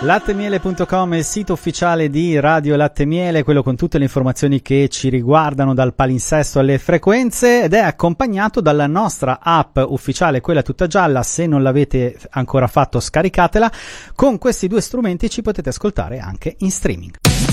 Lattemiele.com è il sito ufficiale di Radio Latte Miele, quello con tutte le informazioni che ci riguardano dal palinsesto alle frequenze, ed è accompagnato dalla nostra app ufficiale, quella tutta gialla. Se non l'avete ancora fatto, scaricatela. Con questi due strumenti ci potete ascoltare anche in streaming.